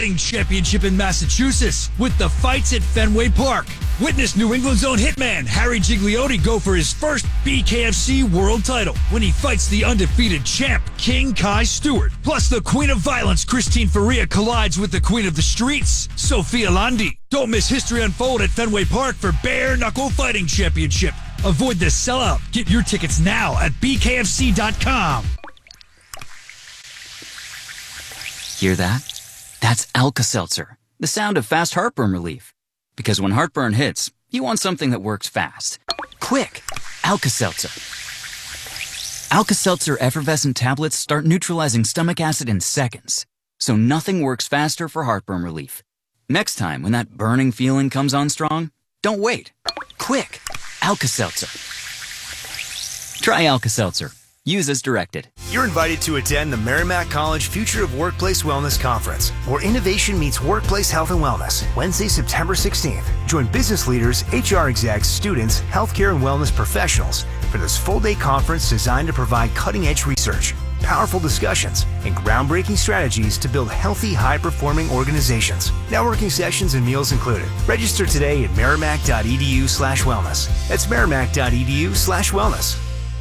Fighting Championship in Massachusetts with the fights at Fenway Park. Witness New England's own hitman Harry Gigliotti go for his first BKFC world title when he fights the undefeated champ King Kai Stewart. Plus, the Queen of Violence Christine Faria collides with the Queen of the Streets, Sophia Landi. Don't miss history unfold at Fenway Park for Bare Knuckle Fighting Championship. Avoid the sellout. Get your tickets now at bkfc.com. Hear that? That's Alka-Seltzer, the sound of fast heartburn relief. Because when heartburn hits, you want something that works fast. Quick! Alka-Seltzer. Alka-Seltzer effervescent tablets start neutralizing stomach acid in seconds. So nothing works faster for heartburn relief. Next time when that burning feeling comes on strong, don't wait. Quick! Alka-Seltzer. Try Alka-Seltzer. Use as directed. You're invited to attend the Merrimack College Future of Workplace Wellness Conference, where innovation meets workplace health and wellness. Wednesday, September 16th. Join business leaders, HR execs, students, healthcare and wellness professionals for this full-day conference designed to provide cutting-edge research, powerful discussions, and groundbreaking strategies to build healthy, high-performing organizations. Networking sessions and meals included. Register today at merrimack.edu/wellness. That's merrimack.edu/wellness.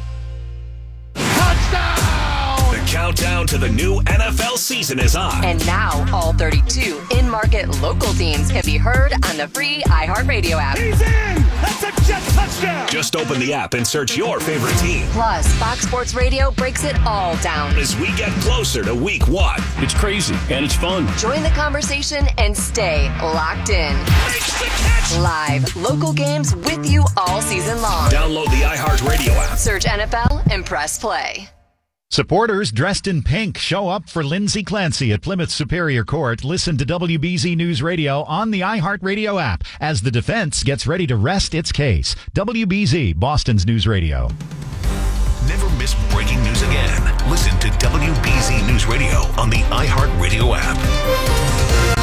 The countdown to the new NFL season is on. And now, all 32 in-market local teams can be heard on the free iHeartRadio app. He's in! That's a Jet touchdown! Just open the app and search your favorite team. Plus, Fox Sports Radio breaks it all down as we get closer to week 1. It's crazy, and it's fun. Join the conversation and stay locked in. Makes the catch! Live, local games with you all season long. Download the iHeartRadio app. Search NFL and press play. Supporters dressed in pink show up for Lindsay Clancy at Plymouth Superior Court. Listen to WBZ News Radio on the iHeartRadio app as the defense gets ready to rest its case. WBZ, Boston's News Radio. Never miss breaking news again. Listen to WBZ News Radio on the iHeartRadio app.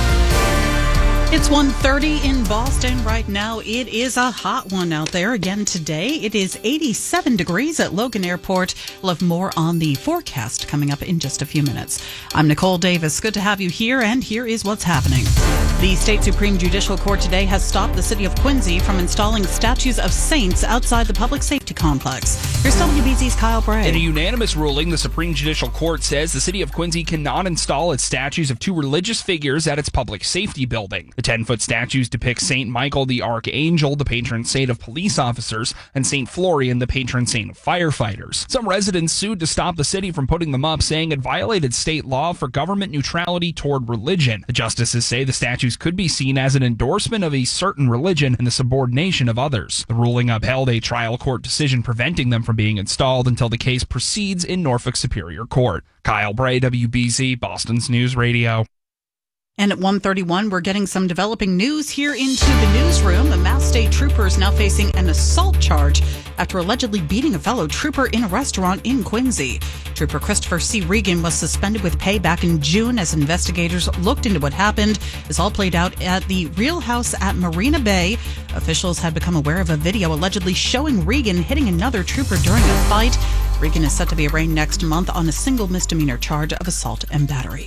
It's 1:30 in Boston right now. It is a hot one out there again today. It is 87 degrees at Logan Airport. We'll have more on the forecast coming up in just a few minutes. I'm Nicole Davis. Good to have you here, and here is what's happening. The State Supreme Judicial Court today has stopped the city of Quincy from installing statues of saints outside the public safety complex. Here's WBZ's Kyle Bray. In a unanimous ruling, the Supreme Judicial Court says the city of Quincy cannot install its statues of two religious figures at its public safety building. The 10-foot statues depict St. Michael the Archangel, the patron saint of police officers, and St. Florian, the patron saint of firefighters. Some residents sued to stop the city from putting them up, saying it violated state law for government neutrality toward religion. The justices say the statues could be seen as an endorsement of a certain religion and the subordination of others. The ruling upheld a trial court decision preventing them from being installed until the case proceeds in Norfolk Superior Court. Kyle Bray, WBZ, Boston's News Radio. And at 1:31, we're getting some developing news here into the newsroom. A Mass State trooper is now facing an assault charge after allegedly beating a fellow trooper in a restaurant in Quincy. Trooper Christopher C. Regan was suspended with pay back in June as investigators looked into what happened. This all played out at the Real House at Marina Bay. Officials had become aware of a video allegedly showing Regan hitting another trooper during a fight. Regan is set to be arraigned next month on a single misdemeanor charge of assault and battery.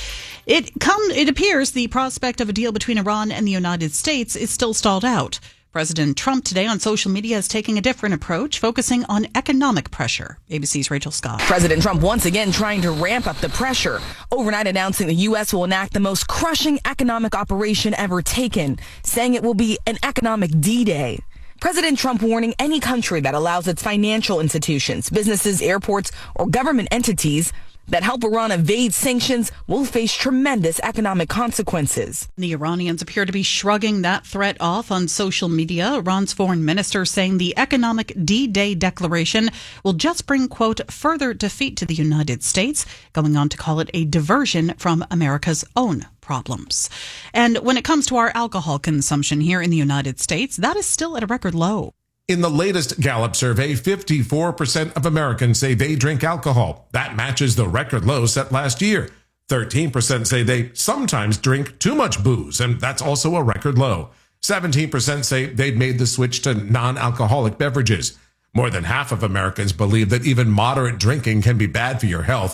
It appears the prospect of a deal between Iran and the United States is still stalled out. President Trump today on social media is taking a different approach, focusing on economic pressure. ABC's Rachel Scott. President Trump once again trying to ramp up the pressure, overnight announcing the U.S. will enact the most crushing economic operation ever taken, saying it will be an economic D-Day. President Trump warning any country that allows its financial institutions, businesses, airports, or government entities that help Iran evade sanctions will face tremendous economic consequences. The Iranians appear to be shrugging that threat off on social media. Iran's foreign minister saying the economic D-Day declaration will just bring, quote, further defeat to the United States, going on to call it a diversion from America's own problems. And when it comes to our alcohol consumption here in the United States, that is still at a record low. In the latest Gallup survey, 54% of Americans say they drink alcohol. That matches the record low set last year. 13% say they sometimes drink too much booze, and that's also a record low. 17% say they've made the switch to non-alcoholic beverages. More than half of Americans believe that even moderate drinking can be bad for your health.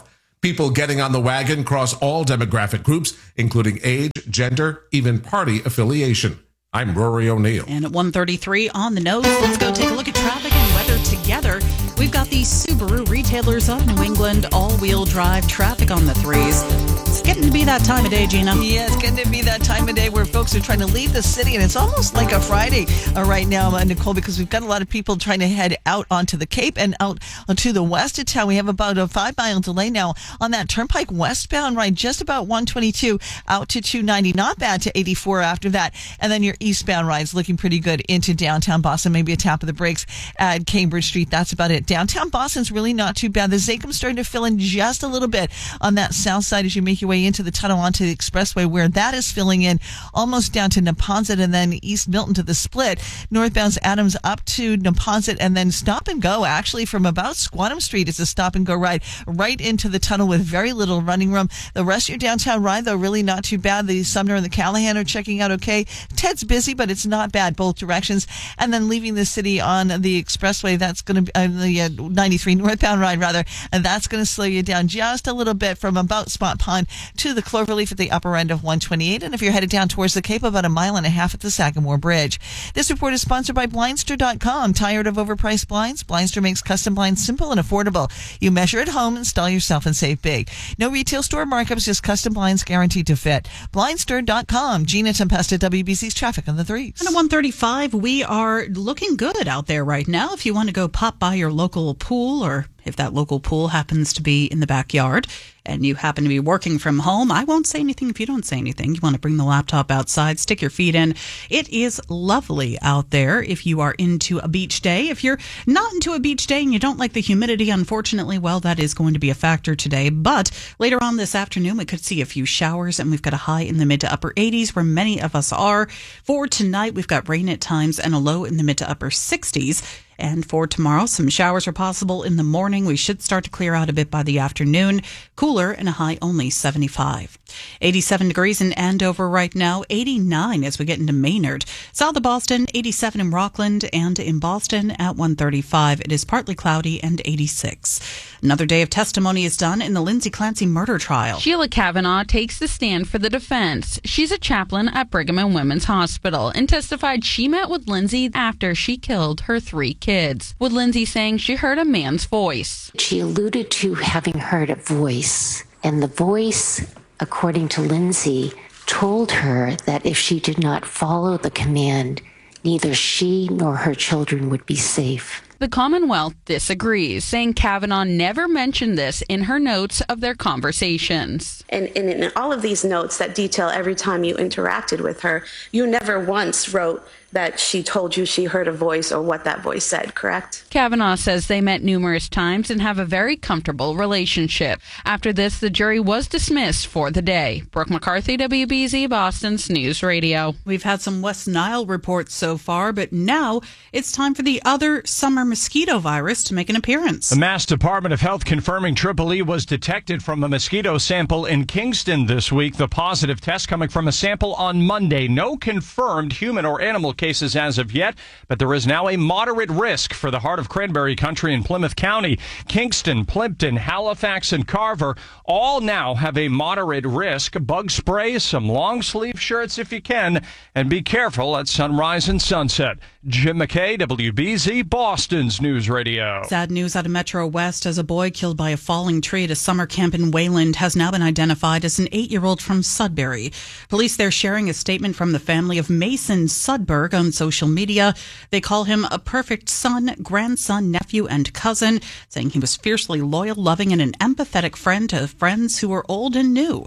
People getting on the wagon cross all demographic groups, including age, gender, even party affiliation. I'm Rory O'Neill. And at 1:33 on the nose, let's go take a look at traffic and weather together. We've got the Subaru Retailers of New England all-wheel drive traffic on the threes. It's getting to be that time of day, Gina. Yeah, it's getting to be that time of day where folks are trying to leave the city, and it's almost like a Friday right now, Nicole, because we've got a lot of people trying to head out onto the Cape and out to the west of town. We have about a 5-mile delay now on that Turnpike westbound ride, just about 122 out to 290. Not bad to 84 after that. And then your eastbound ride's looking pretty good into downtown Boston. Maybe a tap of the brakes at Cambridge Street. That's about it. Downtown Boston's really not too bad. The Zacum's starting to fill in just a little bit on that south side as you make your way into the tunnel onto the expressway, where that is filling in almost down to Neponset and then East Milton to the split. Northbound Adams up to Neponset and then stop and go. Actually, from about Squantum Street, it's a stop and go ride right into the tunnel with very little running room. The rest of your downtown ride, though, really not too bad. The Sumner and the Callahan are checking out okay. Ted's busy, but it's not bad both directions. And then leaving the city on the expressway, that's going to be the 93 northbound ride, rather, and that's going to slow you down just a little bit from about Spot Pond to the Cloverleaf at the upper end of 128. And if you're headed down towards the Cape, about a mile and a half at the Sagamore Bridge. This report is sponsored by Blindster.com. Tired of overpriced blinds? Blindster makes custom blinds simple and affordable. You measure at home, install yourself, and save big. No retail store markups, just custom blinds guaranteed to fit. Blindster.com. Gina Tempesta, WBC's traffic on the threes. And at 1:35, we are looking good out there right now. If you want to go pop by your local pool, or if that local pool happens to be in the backyard and you happen to be working from home, I won't say anything if you don't say anything. You want to bring the laptop outside, stick your feet in. It is lovely out there if you are into a beach day. If you're not into a beach day and you don't like the humidity, unfortunately, well, that is going to be a factor today. But later on this afternoon, we could see a few showers, and we've got a high in the mid to upper 80s where many of us are. For tonight, we've got rain at times and a low in the mid to upper 60s. And for tomorrow, some showers are possible in the morning. We should start to clear out a bit by the afternoon. Cooler and a high only 75. 87 degrees in Andover right now. 89 as we get into Maynard. South of Boston, 87 in Rockland, and in Boston at 135. It is partly cloudy and 86. Another day of testimony is done in the Lindsay Clancy murder trial. Sheila Kavanaugh takes the stand for the defense. She's a chaplain at Brigham and Women's Hospital and testified she met with Lindsay after she killed her 3 kids, with Lindsay saying she heard a man's voice. She alluded to having heard a voice, and the voice, according to Lindsay, told her that if she did not follow the command, neither she nor her children would be safe. The Commonwealth disagrees, saying Kavanaugh never mentioned this in her notes of their conversations. And in all of these notes that detail every time you interacted with her, you never once wrote that she told you she heard a voice or what that voice said, correct? Kavanaugh says they met numerous times and have a very comfortable relationship. After this, the jury was dismissed for the day. Brooke McCarthy, WBZ, Boston's News Radio. We've had some West Nile reports so far, but now it's time for the other summer mosquito virus to make an appearance. The Mass Department of Health confirming Triple E was detected from a mosquito sample in Kingston this week. The positive test coming from a sample on Monday. No confirmed human or animal cases as of yet, but there is now a moderate risk for the heart of Cranberry Country in Plymouth County. Kingston, Plimpton, Halifax, and Carver all now have a moderate risk. Bug spray, some long sleeve shirts if you can, and be careful at sunrise and sunset. Jim McKay, WBZ, Boston's News Radio. Sad news out of Metro West as a boy killed by a falling tree at a summer camp in Wayland has now been identified as an 8-year-old from Sudbury. Police there sharing a statement from the family of Mason Sudberg on social media. They call him a perfect son, grandson, nephew, and cousin, saying he was fiercely loyal, loving, and an empathetic friend to friends who were old and new.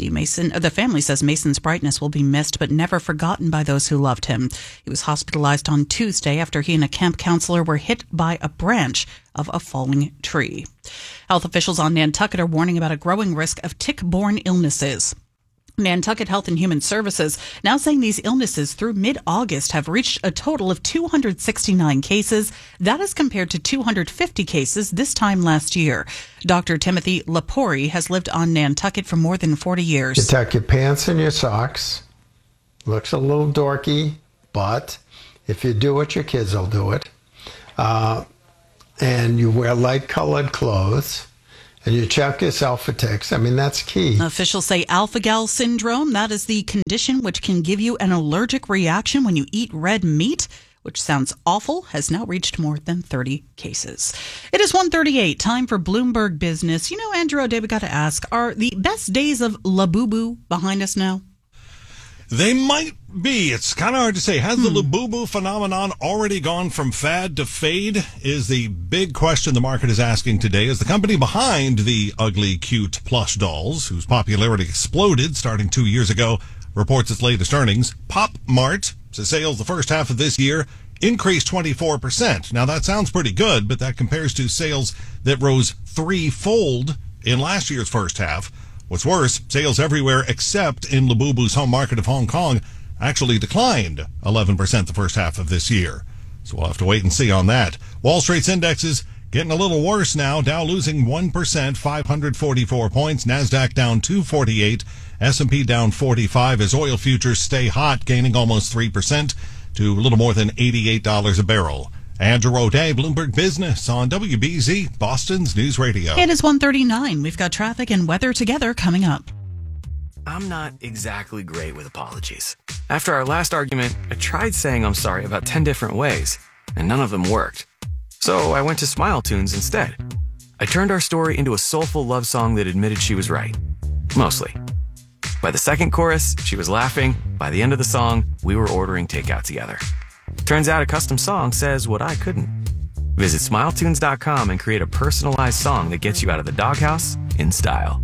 The family says Mason's brightness will be missed but never forgotten by those who loved him. He was hospitalized on Tuesday after he and a camp counselor were hit by a branch of a falling tree. Health officials on Nantucket are warning about a growing risk of tick-borne illnesses. Nantucket Health and Human Services now saying these illnesses through mid-August have reached a total of 269 cases. That is compared to 250 cases this time last year. Dr. Timothy Lapori has lived on Nantucket for more than 40 years. You tuck your pants and your socks. Looks a little dorky, but if you do it, your kids will do it. And you wear light-colored clothes. and you check yourself for ticks. I mean, that's key. Officials say alpha-gal syndrome, that is the condition which can give you an allergic reaction when you eat red meat, which sounds awful, has now reached more than 30 cases. It is 1:38, time for Bloomberg Business. You know, Andrew O'Day, we got to ask, are the best days of Labubu behind us now? They might be. It's kind of hard to say. Has the Labubu phenomenon already gone from fad to fade is the big question the market is asking today, as the company behind the ugly, cute plush dolls, whose popularity exploded starting 2 years ago, reports its latest earnings. Pop Mart says sales the first half of this year increased 24%. Now, that sounds pretty good, but that compares to sales that rose threefold in last year's first half. What's worse, sales everywhere except in Labubu's home market of Hong Kong actually declined 11% the first half of this year. So we'll have to wait and see on that. Wall Street's indexes getting a little worse now. Dow losing 1%, 544 points. NASDAQ down 248. S&P down 45 as oil futures stay hot, gaining almost 3% to a little more than $88 a barrel. Andrew O'Day, Bloomberg Business on WBZ, Boston's News Radio. It is 1:39. We've got traffic and weather together coming up. I'm not exactly great with apologies. After our last argument, I tried saying I'm sorry about 10 different ways, and none of them worked. So I went to Smile Tunes instead. I turned our story into a soulful love song that admitted she was right. Mostly. By the second chorus, she was laughing. By the end of the song, we were ordering takeout together. Turns out a custom song says what I couldn't. Visit SmileTunes.com and create a personalized song that gets you out of the doghouse in style.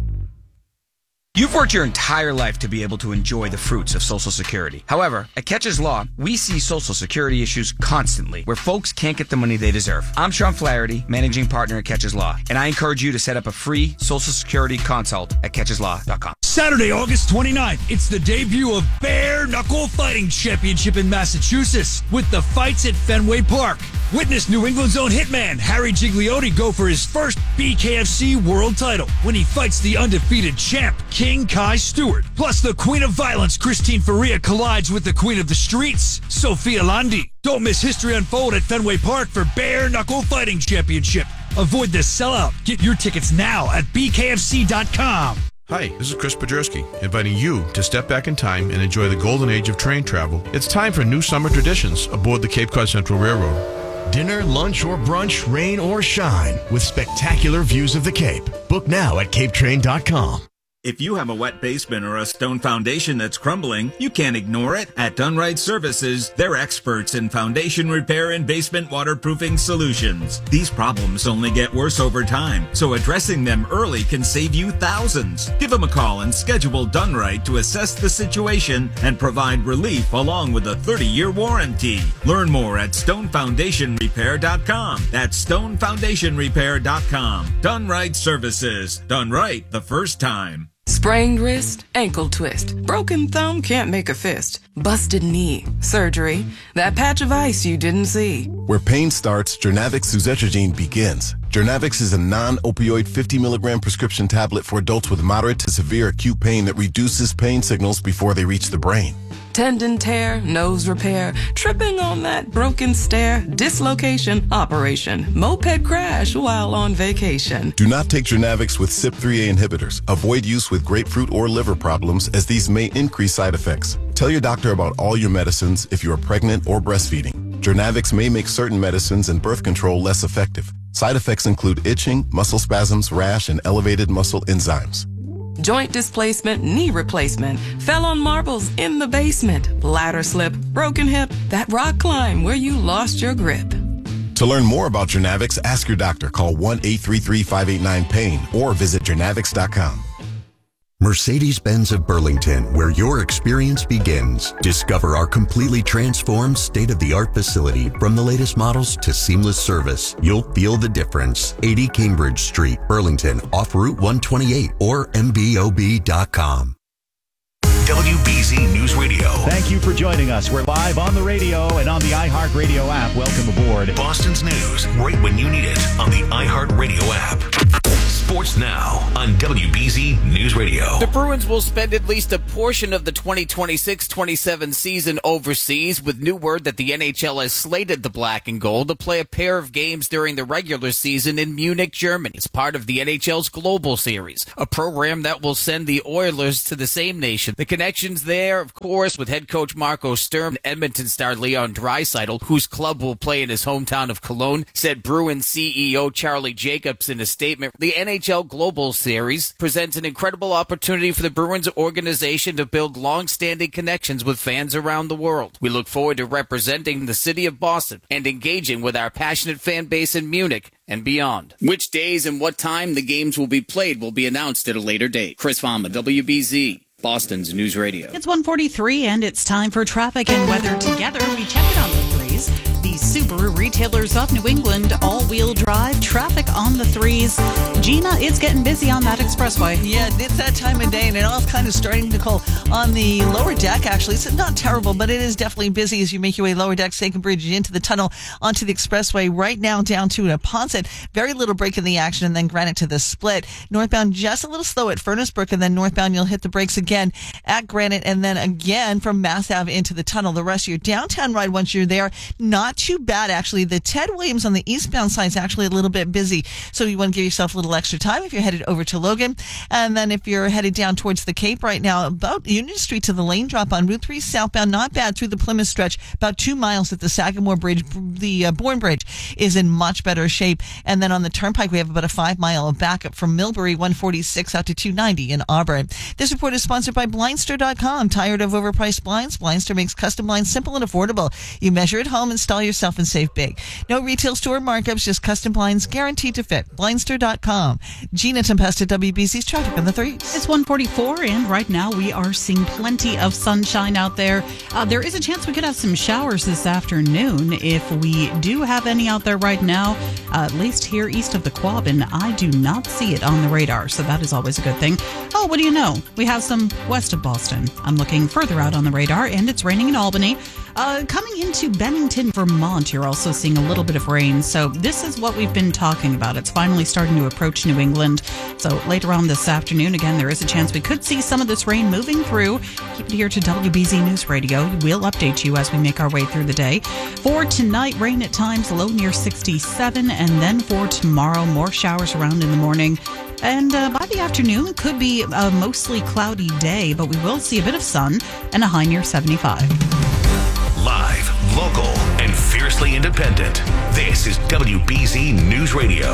You've worked your entire life to be able to enjoy the fruits of Social Security. However, at Catches Law, we see Social Security issues constantly, where folks can't get the money they deserve. I'm Sean Flaherty, managing partner at Catches Law, and I encourage you to set up a free Social Security consult at CatchesLaw.com. Saturday, August 29th, it's the debut of Bare Knuckle Fighting Championship in Massachusetts with the fights at Fenway Park. Witness New England's own hitman Harry Gigliotti go for his first BKFC world title when he fights the undefeated champ King Kai Stewart. Plus, the Queen of Violence Christine Faria collides with the Queen of the Streets Sophia Landi. Don't miss history unfold at Fenway Park for Bare Knuckle Fighting Championship. Avoid the sellout. Get your tickets now at BKFC.com. Hi, this is Chris Podjerski, inviting you to step back in time and enjoy the golden age of train travel. It's time for new summer traditions aboard the Cape Cod Central Railroad. Dinner, lunch, or brunch, rain or shine, with spectacular views of the Cape. Book now at CapeTrain.com. If you have a wet basement or a stone foundation that's crumbling, you can't ignore it. At Dunright Services, they're experts in foundation repair and basement waterproofing solutions. These problems only get worse over time, so addressing them early can save you thousands. Give them a call and schedule Dunright to assess the situation and provide relief along with a 30-year warranty. Learn more at stonefoundationrepair.com. That's stonefoundationrepair.com. Dunright Services. Done right the first time. Sprained wrist, ankle twist, broken thumb, can't make a fist, busted knee, surgery, that patch of ice you didn't see. Where pain starts, Jernavix suzetrigine begins. Jernavix is a non-opioid 50-milligram prescription tablet for adults with moderate to severe acute pain that reduces pain signals before they reach the brain. Tendon tear, nose repair, tripping on that broken stair, dislocation, operation, moped crash while on vacation. Do not take Jernavix with CYP3A inhibitors. Avoid use with grapefruit or liver problems, as these may increase side effects. Tell your doctor about all your medicines if you are pregnant or breastfeeding. Jernavix may make certain medicines and birth control less effective. Side effects include itching, muscle spasms, rash, and elevated muscle enzymes. Joint displacement, knee replacement, fell on marbles in the basement, ladder slip, broken hip, that rock climb where you lost your grip. To learn more about Jernavix, ask your doctor. Call 1-833-589-PAIN or visit Jernavix.com. Mercedes-Benz of Burlington, where your experience begins. Discover our completely transformed state-of-the-art facility. From the latest models to seamless service, you'll feel the difference. 80 Cambridge Street, Burlington, off Route 128 or MBOB.com. WBZ News Radio. Thank you for joining us. We're live on the radio and on the iHeartRadio app. Welcome aboard. Boston's news, right when you need it, on the iHeartRadio app. Sports Now on WBZ News Radio. The Bruins will spend at least a portion of the 2026-27 season overseas, with new word that the NHL has slated the black and gold to play a pair of games during the regular season in Munich, Germany. It's part of the NHL's Global Series, a program that will send the Oilers to the same nation. The connections there, of course, with head coach Marco Sturm, Edmonton star Leon Draisaitl, whose club will play in his hometown of Cologne, said Bruins CEO Charlie Jacobs in a statement. The NHL Global Series presents an incredible opportunity for the Bruins organization to build long-standing connections with fans around the world. We look forward to representing the city of Boston and engaging with our passionate fan base in Munich and beyond. Which days and what time the games will be played will be announced at a later date. Chris Fama, WBZ, Boston's News Radio. It's 1:43 and it's time for traffic and weather together. We check it on the threes. The Subaru retailers of New England, all-wheel drive, traffic on the threes. Gina, it's getting busy on that expressway. Yeah, it's that time of day, and it all's kind of starting to cool. On the lower deck, actually, it's not terrible, but it is definitely busy as you make your way lower deck, Second Bridge, into the tunnel, onto the expressway, right now down to Ponset. Very little break in the action, and then Granite to the split. Northbound, just a little slow at Furnace Brook, and then northbound, you'll hit the brakes again at Granite, and then again from Mass Ave into the tunnel. The rest of your downtown ride, once you're there, not too bad, actually. The Ted Williams on the eastbound side is actually a little bit busy, so you want to give yourself a little extra time if you're headed over to Logan. And then if you're headed down towards the Cape right now, about Union Street to the lane drop on Route 3 southbound, not bad through the Plymouth stretch, about 2 miles at the Sagamore Bridge. The Bourne Bridge is in much better shape. And then on the Turnpike, we have about a 5-mile backup from Millbury 146 out to 290 in Auburn. This report is sponsored by Blindster.com. Tired of overpriced blinds? Blindster makes custom blinds simple and affordable. You measure at home, install yourself, and save big. No retail store markups, just custom blinds guaranteed to fit. Blindster.com. Gina Tempesta, WBC's traffic on the threes. It's 1:44, and right now we are seeing plenty of sunshine out there. There is a chance we could have some showers this afternoon. If we do have any out there right now, at least here east of the Quabbin, I do not see it on the radar, so that is always a good thing. Oh, what do you know? We have some west of Boston. I'm looking further out on the radar, and it's raining in Albany. Coming into Bennington, Vermont, you're also seeing a little bit of rain. So this is what we've been talking about. It's finally starting to approach New England. So later on this afternoon, again, there is a chance we could see some of this rain moving through. Keep it here to WBZ News Radio. We'll update you as we make our way through the day. For tonight, rain at times, low near 67. And then for tomorrow, more showers around in the morning. And by the afternoon, it could be a mostly cloudy day, but we will see a bit of sun and a high near 75. Live, local, and fiercely independent. This is WBZ News Radio.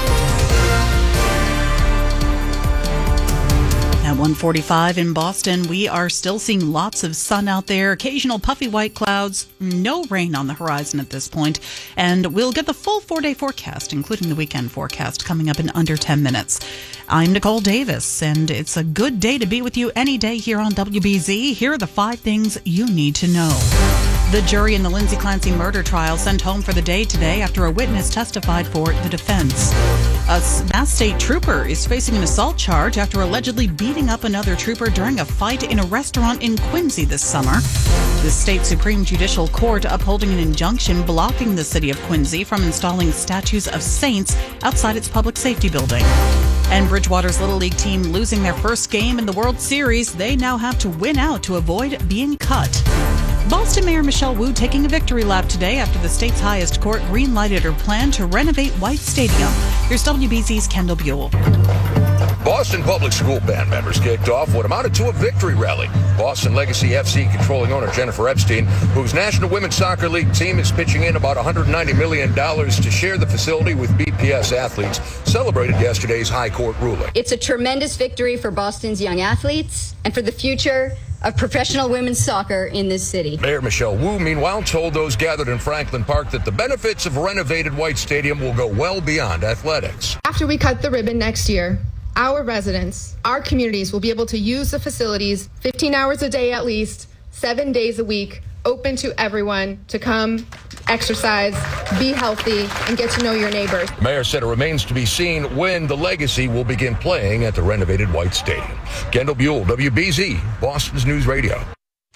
At 1:45 in Boston, we are still seeing lots of sun out there, occasional puffy white clouds, no rain on the horizon at this point, and we'll get the full 4-day forecast, including the weekend forecast, coming up in under 10 minutes. I'm Nicole Davis, and it's a good day to be with you any day here on WBZ. Here are the 5 things you need to know. The jury in the Lindsay Clancy murder trial sent home for the day today after a witness testified for the defense. A Mass State trooper is facing an assault charge after allegedly beating up another trooper during a fight in a restaurant in Quincy this summer. The state Supreme Judicial Court upholding an injunction blocking the city of Quincy from installing statues of saints outside its public safety building. And Bridgewater's Little League team losing their first game in the World Series. They now have to win out to avoid being cut. Boston Mayor Michelle Wu taking a victory lap today after the state's highest court green-lighted her plan to renovate White Stadium. Here's WBZ's Kendall Buell. Boston Public School band members kicked off what amounted to a victory rally. Boston Legacy FC controlling owner Jennifer Epstein, whose National Women's Soccer League team is pitching in about $190 million to share the facility with BPS athletes, celebrated yesterday's high court ruling. It's a tremendous victory for Boston's young athletes and for the future of professional women's soccer in this city. Mayor Michelle Wu, meanwhile, told those gathered in Franklin Park that the benefits of renovated White Stadium will go well beyond athletics. After we cut the ribbon next year, our residents, our communities will be able to use the facilities 15 hours a day at least, 7 days a week, open to everyone to come, exercise, be healthy, and get to know your neighbors. The mayor said it remains to be seen when the Legacy will begin playing at the renovated White Stadium. Kendall Buell, WBZ, Boston's News Radio.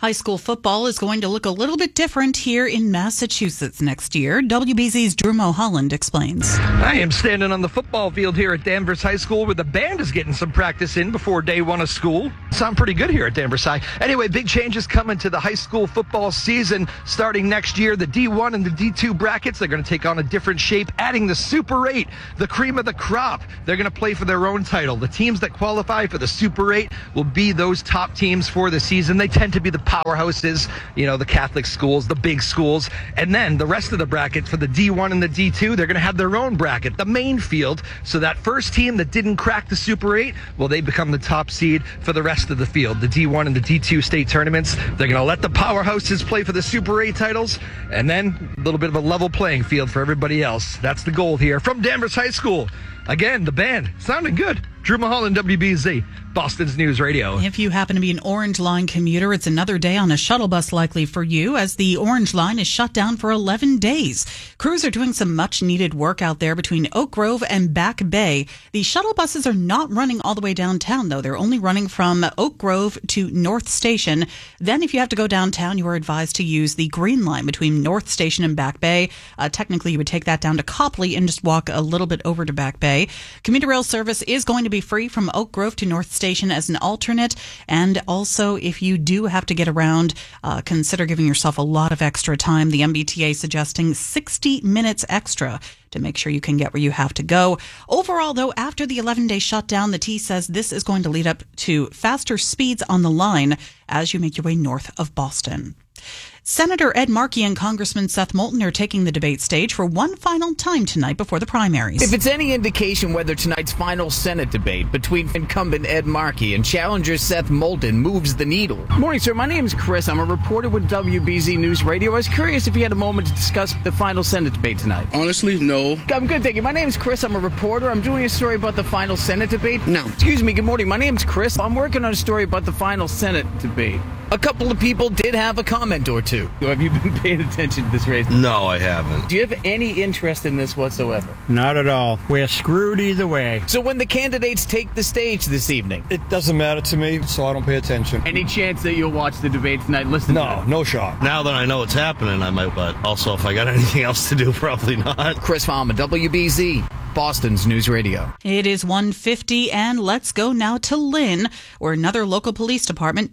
High school football is going to look a little bit different here in Massachusetts next year. WBZ's Drew Mulholland explains. I am standing on the football field here at Danvers High School where the band is getting some practice in before day one of school. Sound pretty good here at Danvers High. Anyway, big changes coming to the high school football season starting next year. The D1 and the D2 brackets, they're going to take on a different shape, adding the Super 8, the cream of the crop. They're going to play for their own title. The teams that qualify for the Super 8 will be those top teams for the season. They tend to be the powerhouses, the Catholic schools, the big schools. And then the rest of the bracket for the D1 and the D2, they're going to have their own bracket, the main field. So that first team that didn't crack the Super 8, well, they become the top seed for the rest of the field. The D1 and the D2 state tournaments, they're going to let the powerhouses play for the Super 8 titles, and then a little bit of a level playing field for everybody else. That's the goal here. From Danvers High School, again, the band sounding good. Drew Mulholland, WBZ, Boston's News Radio. If you happen to be an Orange Line commuter, it's another day on a shuttle bus likely for you as the Orange Line is shut down for 11 days. Crews are doing some much-needed work out there between Oak Grove and Back Bay. The shuttle buses are not running all the way downtown, though. They're only running from Oak Grove to North Station. Then if you have to go downtown, you are advised to use the Green Line between North Station and Back Bay. Technically, you would take that down to Copley and just walk a little bit over to Back Bay. Commuter rail service is going to be free from Oak Grove to North Station as an alternate. And also, if you do have to get around, consider giving yourself a lot of extra time. The MBTA suggesting 60 minutes extra to make sure you can get where you have to go. Overall, though, after the 11-day shutdown, the T says this is going to lead up to faster speeds on the line as you make your way north of Boston. Senator Ed Markey and Congressman Seth Moulton are taking the debate stage for one final time tonight before the primaries. If it's any indication whether tonight's final Senate debate between incumbent Ed Markey and challenger Seth Moulton moves the needle. Morning, sir. My name is Chris. I'm a reporter with WBZ News Radio. I was curious if you had a moment to discuss the final Senate debate tonight. Honestly, no. I'm good, thank you. My name is Chris. I'm a reporter. I'm doing a story about the final Senate debate. No. Excuse me. Good morning. My name is Chris. I'm working on a story about the final Senate debate. A couple of people did have a comment or two. Have you been paying attention to this race? No, I haven't. Do you have any interest in this whatsoever? Not at all. We're screwed either way. So when the candidates take the stage this evening, It doesn't matter to me, so I don't pay attention. any chance that you'll watch the debate tonight? Listen to No, them. no shot. Now that I know what's happening, I might, but also if I got anything else to do, probably not. Chris Palmer, WBZ, Boston's News Radio. It is 1:50, and let's go now to Lynn, where another local police department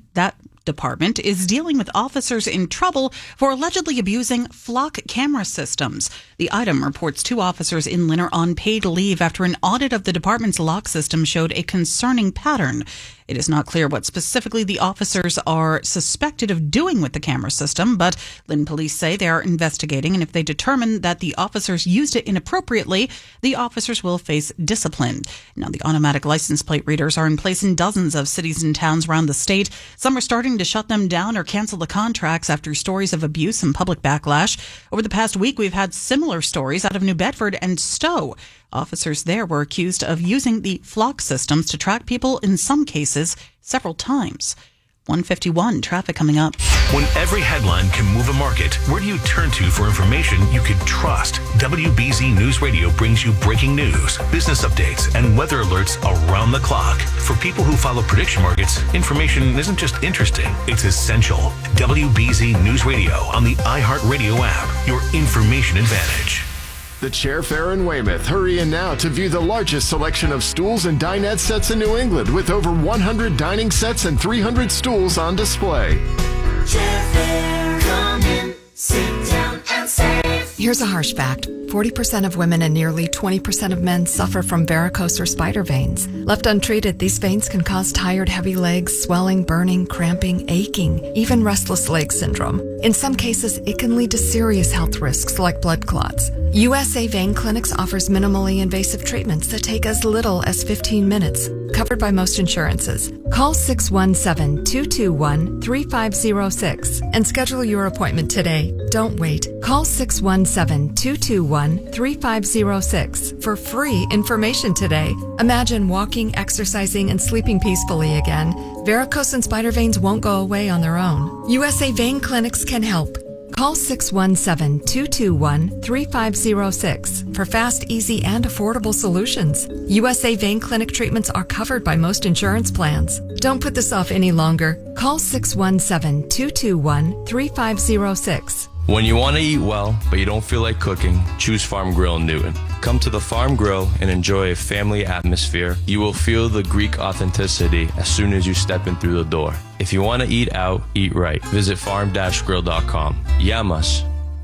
is dealing with officers in trouble for allegedly abusing flock camera systems. The item reports 2 officers in Lynn are on paid leave after an audit of the department's lock system showed a concerning pattern. It is not clear what specifically the officers are suspected of doing with the camera system, but Lynn police say they are investigating, and if they determine that the officers used it inappropriately, the officers will face discipline. Now, the automatic license plate readers are in place in dozens of cities and towns around the state. Some are starting to shut them down or cancel the contracts after stories of abuse and public backlash. Over the past week, we've had similar stories out of New Bedford and Stowe. Officers there were accused of using the flock systems to track people, in some cases, several times. 1:51, traffic coming up. When every headline can move a market, where do you turn to for information you can trust? WBZ News Radio brings you breaking news, business updates, and weather alerts around the clock. For people who follow prediction markets, information isn't just interesting, it's essential. WBZ News Radio on the iHeartRadio app, your information advantage. The Chair Fair in Weymouth. Hurry in now to view the largest selection of stools and dinette sets in New England with over 100 dining sets and 300 stools on display. Chair Fair, come in, sit down and save. Here's a harsh fact. 40% of women and nearly 20% of men suffer from varicose or spider veins. Left untreated, these veins can cause tired, heavy legs, swelling, burning, cramping, aching, even restless leg syndrome. In some cases, it can lead to serious health risks like blood clots. USA Vein Clinics offers minimally invasive treatments that take as little as 15 minutes, covered by most insurances. Call 617-221-3506 and schedule your appointment today. Don't wait. Call 617-221-3506 for free information today. Imagine walking, exercising, and sleeping peacefully again. Varicose and spider veins won't go away on their own. USA Vein Clinics can help. Call 617-221-3506 for fast, easy, and affordable solutions. USA Vein Clinic treatments are covered by most insurance plans. Don't put this off any longer. Call 617-221-3506. When you want to eat well, but you don't feel like cooking, choose Farm Grill in Newton. Come to the Farm Grill and enjoy a family atmosphere. You will feel the Greek authenticity as soon as you step in through the door. If you want to eat out, eat right. Visit farm-grill.com. Yamas.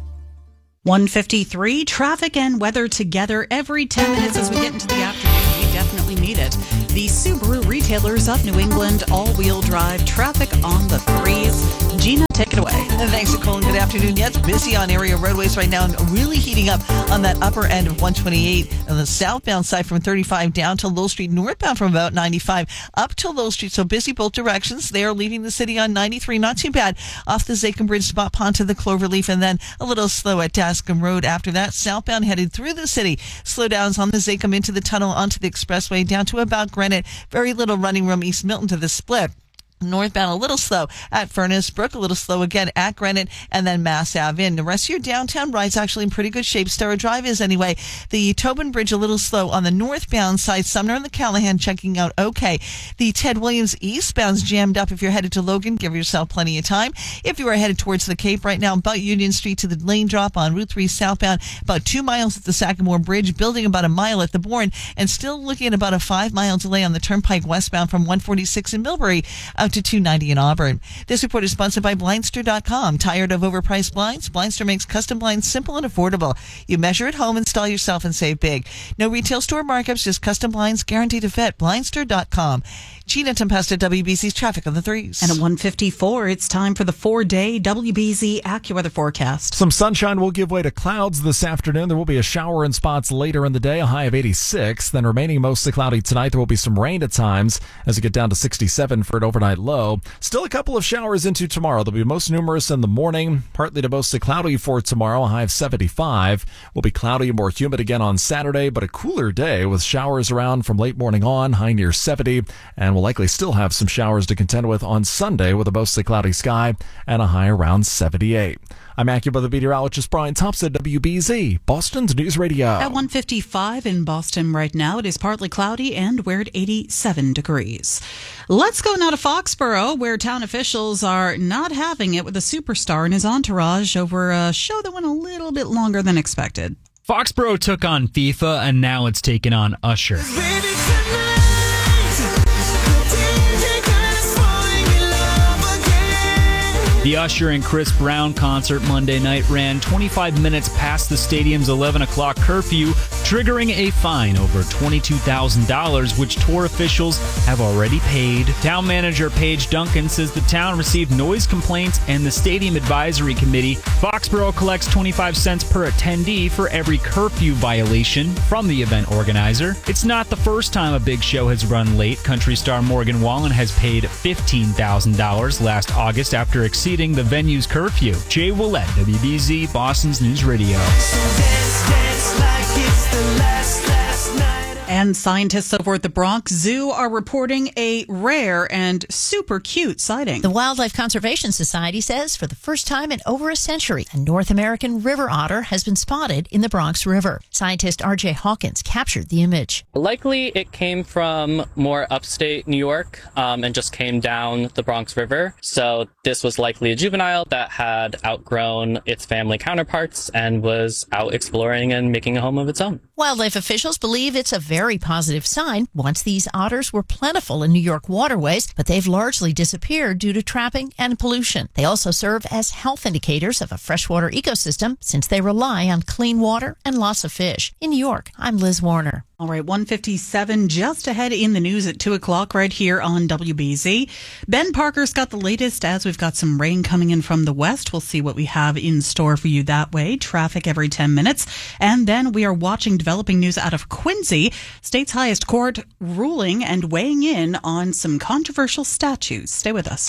1:53, traffic and weather together every 10 minutes as we get into the afternoon. We definitely need it. The Subaru retailers of New England, all-wheel drive, traffic on the threes. Gina, take it away. And thanks, Nicole, and good afternoon. Yeah, it's busy on area roadways right now and really heating up on that upper end of 128 on the southbound side from 35 down to Lowell Street, northbound from about 95 up to Lowell Street. So busy both directions. They are leaving the city on 93, not too bad, off the Zachem Bridge, Spot Pond to the Cloverleaf, and then a little slow at Dascom Road after that. Southbound headed through the city. Slowdowns on the Zachem into the tunnel onto the expressway down to about Granite. Very little running room East Milton to the split. Northbound a little slow at Furnace Brook, a little slow again at Granite, and then Mass Ave in. The rest of your downtown ride's actually in pretty good shape. Star Drive is anyway. The Tobin Bridge a little slow on the northbound side. Sumner and the Callahan checking out okay. The Ted Williams eastbound's jammed up. If you're headed to Logan, give yourself plenty of time. If you are headed towards the Cape right now, about Union Street to the lane drop on Route 3 southbound, about 2 miles at the Sagamore Bridge, building about a mile at the Bourne, and still looking at about a 5-mile delay on the Turnpike westbound from 146 in Millbury out to 290 in Auburn. This report is sponsored by Blindster.com. Tired of overpriced blinds? Blindster makes custom blinds simple and affordable. You measure at home, install yourself, and save big. No retail store markups, just custom blinds guaranteed to fit. Blindster.com. Gina Tempesta, WBZ's traffic on the threes. And at 1:54, it's time for the 4-day WBZ AccuWeather forecast. Some sunshine will give way to clouds this afternoon. There will be a shower in spots later in the day, a high of 86. Then remaining mostly cloudy tonight. There will be some rain at times as we get down to 67 for an overnight low. Still a couple of showers into tomorrow. They'll be most numerous in the morning, partly to mostly cloudy for tomorrow, a high of 75. Will be cloudy and more humid again on Saturday, but a cooler day with showers around from late morning on, high near 70. And we'll likely still have some showers to contend with on Sunday with a mostly cloudy sky and a high around 78. I'm AccuWeather meteorologist Brian Thompson, WBZ, Boston's News Radio. At 1:55 in Boston right now, it is partly cloudy and we're at 87 degrees. Let's go now to Foxborough, where town officials are not having it with a superstar and his entourage over a show that went a little bit longer than expected. Foxborough took on FIFA, and now it's taken on Usher. The Usher and Chris Brown concert Monday night ran 25 minutes past the stadium's 11 o'clock curfew, triggering a fine over $22,000, which tour officials have already paid. Town manager Paige Duncan says the town received noise complaints and the Stadium Advisory Committee. Foxborough collects 25 cents per attendee for every curfew violation from the event organizer. It's not the first time a big show has run late. Country star Morgan Wallen has paid $15,000 last August after exceeding the venue's curfew. Jay Willett, WBZ, Boston's News Radio. And scientists over at the Bronx Zoo are reporting a rare and super cute sighting. The Wildlife Conservation Society says for the first time in over a century, a North American river otter has been spotted in the Bronx River. Scientist R.J. Hawkins captured the image. Likely it came from more upstate New York and just came down the Bronx River. So this was likely a juvenile that had outgrown its family counterparts and was out exploring and making a home of its own. Wildlife officials believe it's a very positive sign. Once these otters were plentiful in New York waterways, but they've largely disappeared due to trapping and pollution. They also serve as health indicators of a freshwater ecosystem since they rely on clean water and lots of fish. In New York, I'm Liz Warner. All right, 1:57, just ahead in the news at 2 o'clock right here on WBZ. Ben Parker's got the latest as we've got some rain coming in from the west. We'll see what we have in store for you that way. Traffic every 10 minutes. And then we are watching developing news out of Quincy, state's highest court ruling and weighing in on some controversial statutes. Stay with us.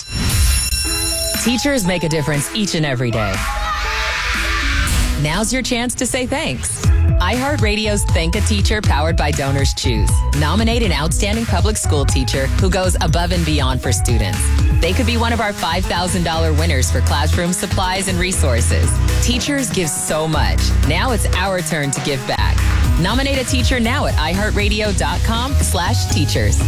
Teachers make a difference each and every day. Now's your chance to say thanks. iHeartRadio's Thank a Teacher powered by Donors Choose. Nominate an outstanding public school teacher who goes above and beyond for students. They could be one of our $5,000 winners for classroom supplies and resources. Teachers give so much. Now it's our turn to give back. Nominate a teacher now at iHeartRadio.com/teachers.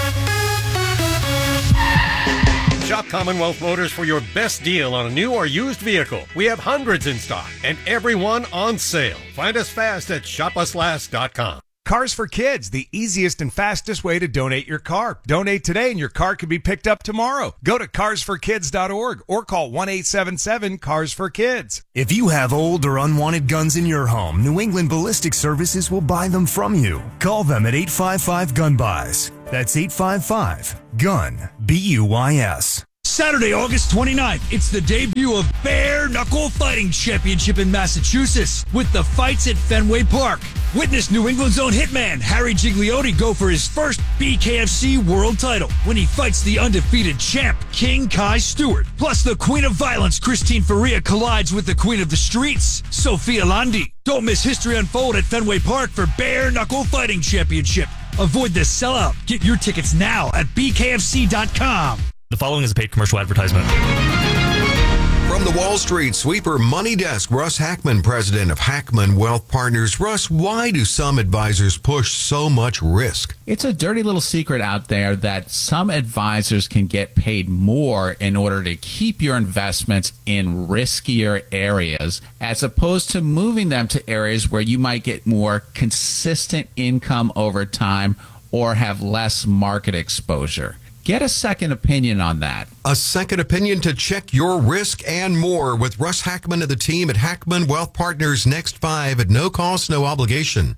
Shop Commonwealth Motors for your best deal on a new or used vehicle. We have hundreds in stock and every one on sale. Find us fast at shopuslast.com. Cars for Kids, the easiest and fastest way to donate your car. Donate today and your car could be picked up tomorrow. Go to carsforkids.org or call 1-877-CARS-FOR-KIDS. If you have old or unwanted guns in your home, New England Ballistic Services will buy them from you. Call them at 855-GUN-BUYS. That's 855-GUN, BUYS. Saturday, August 29th, it's the debut of Bare Knuckle Fighting Championship in Massachusetts with the fights at Fenway Park. Witness New England's own hitman, Harry Gigliotti, go for his first BKFC world title when he fights the undefeated champ, King Kai Stewart. Plus, the Queen of Violence, Christine Faria, collides with the Queen of the Streets, Sophia Landi. Don't miss history unfold at Fenway Park for Bare Knuckle Fighting Championship. Avoid the sellout. Get your tickets now at bkfc.com. The following is a paid commercial advertisement. From the Wall Street Sweeper Money Desk, Russ Hackman, president of Hackman Wealth Partners. Russ, why do some advisors push so much risk? It's a dirty little secret out there that some advisors can get paid more in order to keep your investments in riskier areas, as opposed to moving them to areas where you might get more consistent income over time or have less market exposure. Get a second opinion on that. A second opinion to check your risk and more with Russ Hackman and the team at Hackman Wealth Partners. Next 5 at no cost, no obligation.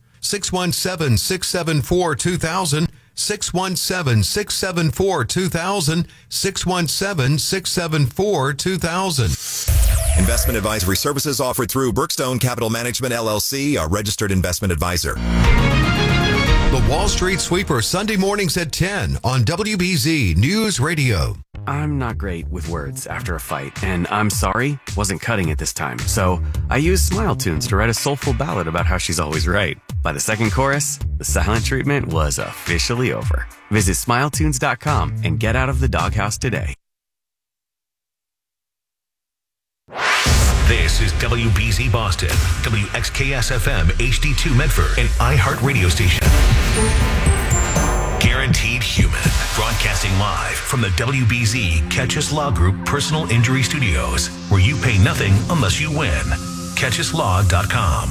617-674-2000. 617-674-2000. 617-674-2000. Investment advisory services offered through Brookstone Capital Management, LLC, a registered investment advisor. The Wall Street Sweeper, Sunday mornings at 10 on WBZ News Radio. I'm not great with words after a fight, and I'm sorry, wasn't cutting it this time. So I used Smile Tunes to write a soulful ballad about how she's always right. By the second chorus, the silent treatment was officially over. Visit SmileTunes.com and get out of the doghouse today. This is WBZ Boston, WXKS-FM HD2 Medford, an iHeart radio station. Guaranteed Human, broadcasting live from the WBZ Catchus Law Group Personal Injury Studios, where you pay nothing unless you win. CatchusLaw.com.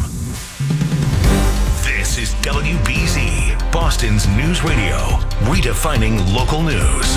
This is WBZ, Boston's news radio, redefining local news.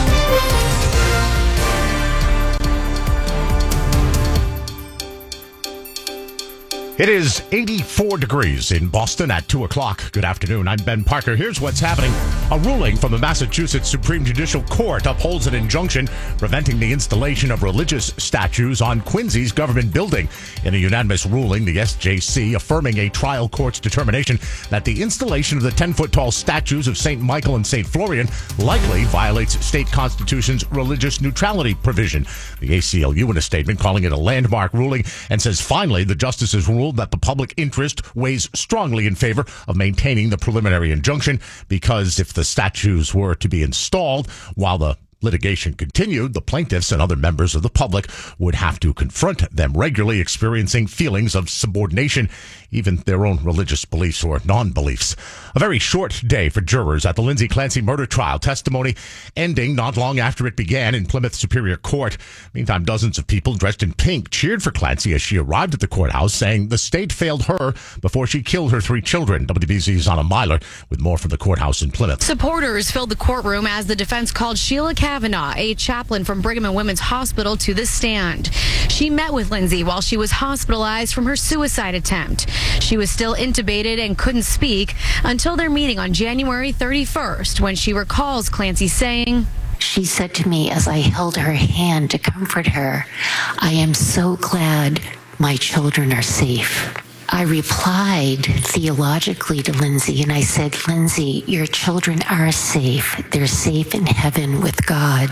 It is 84 degrees in Boston at 2 o'clock. Good afternoon. I'm Ben Parker. Here's what's happening. A ruling from the Massachusetts Supreme Judicial Court upholds an injunction preventing the installation of religious statues on Quincy's government building. In a unanimous ruling, the SJC affirming a trial court's determination that the installation of the 10-foot-tall statues of St. Michael and St. Florian likely violates state constitution's religious neutrality provision. The ACLU in a statement calling it a landmark ruling and says finally the justices ruled that the public interest weighs strongly in favor of maintaining the preliminary injunction, because if the statues were to be installed while the litigation continued, the plaintiffs and other members of the public would have to confront them regularly, experiencing feelings of subordination, even their own religious beliefs or non-beliefs. A very short day for jurors at the Lindsay Clancy murder trial, testimony ending not long after it began in Plymouth Superior Court. Meantime, dozens of people dressed in pink cheered for Clancy as she arrived at the courthouse, saying the state failed her before she killed her 3 children. WBZ's Anna Myler with more from the courthouse in Plymouth. Supporters filled the courtroom as the defense called Sheila Kavanaugh, a chaplain from Brigham and Women's Hospital, to the stand. She met with Lindsay while she was hospitalized from her suicide attempt. She was still intubated and couldn't speak until their meeting on January 31st, when she recalls Clancy saying, "She said to me as I held her hand to comfort her, 'I am so glad my children are safe.'" I replied theologically to Lindsay, and I said, "Lindsay, your children are safe. They're safe in heaven with God."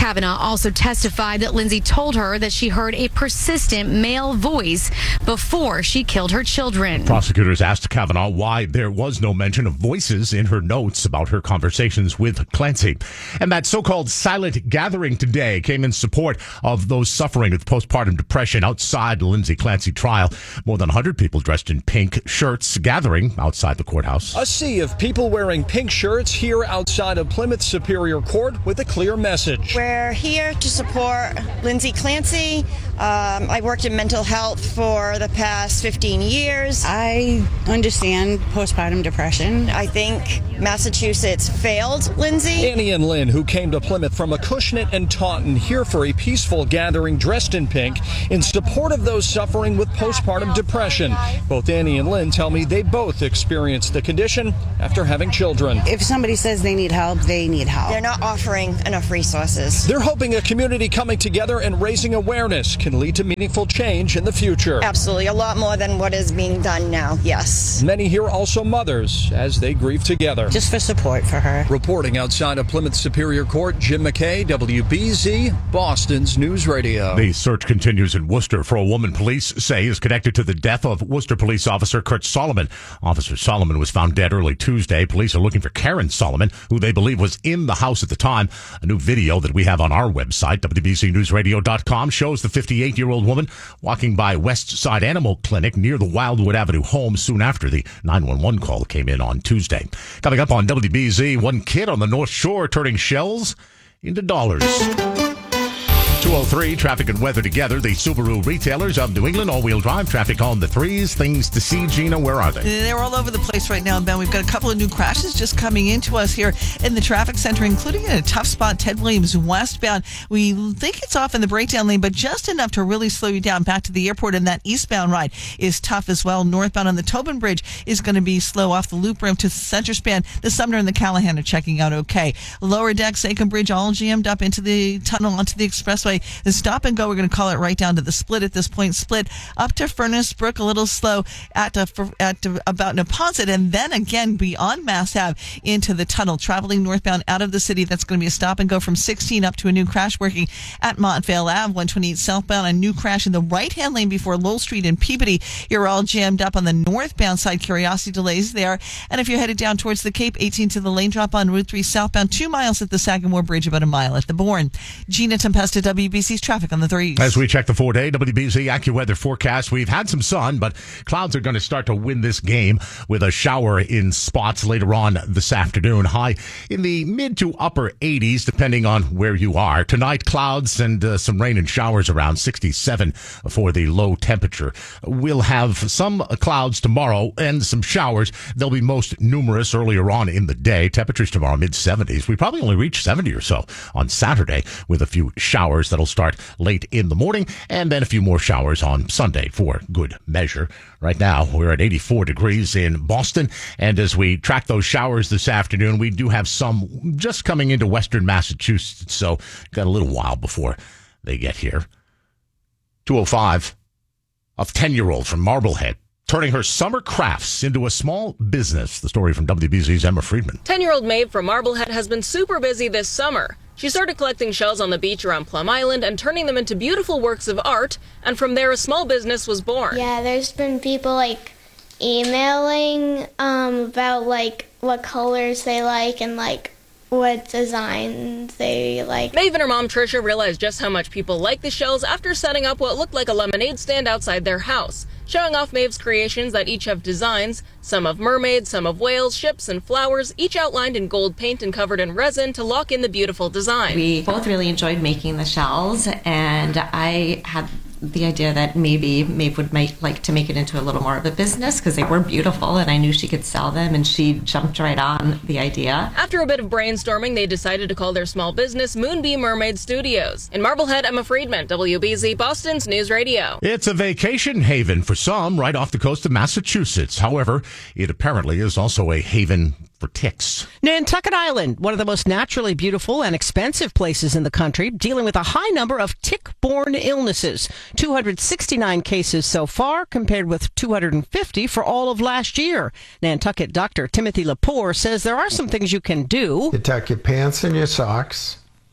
Kavanaugh also testified that Lindsay told her that she heard a persistent male voice before she killed her children. Prosecutors asked Kavanaugh why there was no mention of voices in her notes about her conversations with Clancy. And that so-called silent gathering today came in support of those suffering with postpartum depression outside the Lindsay Clancy trial. More than 100 people dressed in pink shirts gathering outside the courthouse. A sea of people wearing pink shirts here outside of Plymouth Superior Court with a clear message. We're here to support Lindsay Clancy. I worked in mental health for the past 15 years. I understand postpartum depression. I think Massachusetts failed Lindsay. Annie and Lynn, who came to Plymouth from Acushnet and Taunton, here for a peaceful gathering dressed in pink in support of those suffering with postpartum depression. Both Annie and Lynn tell me they both experienced the condition after having children. If somebody says they need help, they need help. They're not offering enough resources. They're hoping a community coming together and raising awareness can lead to meaningful change in the future. Absolutely, a lot more than what is being done now, yes. Many here also mothers as they grieve together. Just for support for her. Reporting outside of Plymouth Superior Court, Jim McKay, WBZ, Boston's News Radio. The search continues in Worcester for a woman police say is connected to the death of Worcester police officer Kurt Solomon. Officer Solomon was found dead early Tuesday. Police are looking for Karen Solomon, who they believe was in the house at the time. A new video that we have on our website, WBCNewsRadio.com, shows the 58-year-old woman walking by West Side Animal Clinic near the Wildwood Avenue home soon after the 911 call came in on Tuesday. Coming up on WBZ, one kid on the North Shore turning shells into dollars. 203, traffic and weather together. The Subaru retailers of New England, all-wheel drive traffic on the threes. Things to see, Gina, where are they? They're all over the place right now, Ben. We've got a couple of new crashes just coming into us here in the traffic center, including in a tough spot, Ted Williams westbound. We think it's off in the breakdown lane, but just enough to really slow you down back to the airport, and that eastbound ride is tough as well. Northbound on the Tobin Bridge is going to be slow off the loop ramp to center span. The Sumner and the Callahan are checking out okay. Lower deck, Sachem Bridge, all jammed up into the tunnel onto the expressway. The stop and go, we're going to call it right down to the split at this point. Split up to Furnace Brook, a little slow at about Neponset, and then again beyond Mass Ave into the tunnel. Traveling northbound out of the city, that's going to be a stop and go from 16 up to a new crash working at Montvale Ave. 128 southbound, a new crash in the right-hand lane before Lowell Street in Peabody. You're all jammed up on the northbound side. Curiosity delays there. And if you're headed down towards the Cape, 18 to the lane drop on Route 3 southbound, 2 miles at the Sagamore Bridge, about a mile at the Bourne. Gina Tempesta, WBC's traffic on the threes. As we check the 4-day WBZ AccuWeather forecast, we've had some sun, but clouds are going to start to win this game with a shower in spots later on this afternoon. High in the mid to upper 80s, depending on where you are. Tonight, clouds and some rain and showers around 67 for the low temperature. We'll have some clouds tomorrow and some showers. They'll be most numerous earlier on in the day. Temperatures tomorrow, mid 70s. We probably only reach 70 or so on Saturday with a few showers that'll start late in the morning, and then a few more showers on Sunday for good measure. Right now, we're at 84 degrees in Boston, and as we track those showers this afternoon, we do have some just coming into western Massachusetts, so got a little while before they get here. 205, a 10-year-old from Marblehead turning her summer crafts into a small business. The story from WBZ's Emma Friedman. 10-year-old Maeve from Marblehead has been super busy this summer. She started collecting shells on the beach around Plum Island and turning them into beautiful works of art, and from there a small business was born. Yeah, there's been people emailing about what colors they like and what designs they like. Maeve and her mom Trisha realized just how much people like the shells after setting up what looked like a lemonade stand outside their house, showing off Maeve's creations that each have designs, some of mermaids, some of whales, ships, and flowers, each outlined in gold paint and covered in resin to lock in the beautiful design. We both really enjoyed making the shells, and I had the idea that maybe Maeve would like to make it into a little more of a business because they were beautiful and I knew she could sell them, and she jumped right on the idea. After a bit of brainstorming, they decided to call their small business Moonbeam Mermaid Studios. In Marblehead, Emma Friedman, WBZ Boston's News Radio. It's a vacation haven for some right off the coast of Massachusetts. However, it apparently is also a haven for ticks. Nantucket Island, one of the most naturally beautiful and expensive places in the country, dealing with a high number of tick-borne illnesses. 269 cases so far, compared with 250 for all of last year. Nantucket Dr. Timothy Lepore says there are some things you can do. You tuck your pants and your socks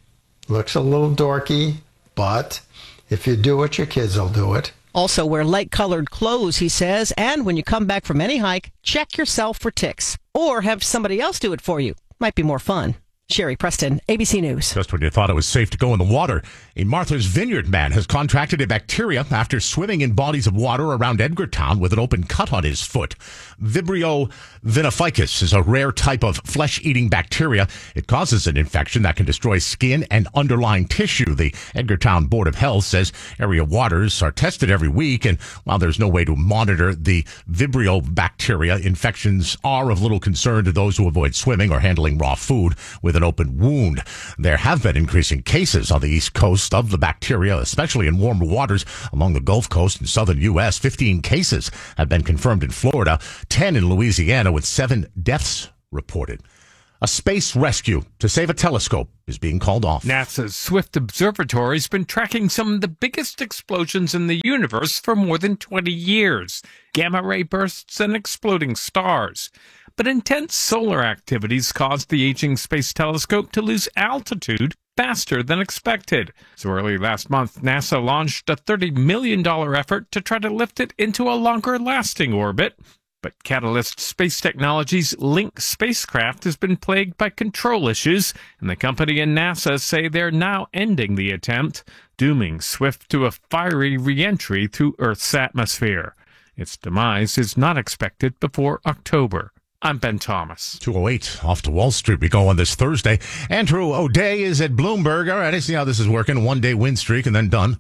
Looks a little dorky, but if you do it, your kids will do it. Also, wear light-colored clothes, he says, and when you come back from any hike, check yourself for ticks. Or have somebody else do it for you. Might be more fun. Sherry Preston, ABC News. Just when you thought it was safe to go in the water, a Martha's Vineyard man has contracted a bacteria after swimming in bodies of water around Edgartown with an open cut on his foot. Vibrio vinificus is a rare type of flesh-eating bacteria. It causes an infection that can destroy skin and underlying tissue. The Edgartown Board of Health says area waters are tested every week, and while there's no way to monitor the Vibrio bacteria, infections are of little concern to those who avoid swimming or handling raw food with an open wound. There have been increasing cases on the East Coast of the bacteria, especially in warmer waters along the Gulf Coast and southern U.S. 15 cases have been confirmed in Florida, 10 in Louisiana, with 7 deaths reported. A space rescue to save a telescope is being called off. NASA's Swift Observatory has been tracking some of the biggest explosions in the universe for more than 20 years. Gamma ray bursts and exploding stars. But intense solar activities caused the aging Space Telescope to lose altitude faster than expected. So early last month, NASA launched a $30 million effort to try to lift it into a longer-lasting orbit. But Catalyst Space Technologies' Link spacecraft has been plagued by control issues, and the company and NASA say they're now ending the attempt, dooming Swift to a fiery re-entry through Earth's atmosphere. Its demise is not expected before October. I'm Ben Thomas. 2:08 off to Wall Street. We go on this Thursday. Andrew O'Day is at Bloomberg. All right, I see how this is working. One-day win streak and then done.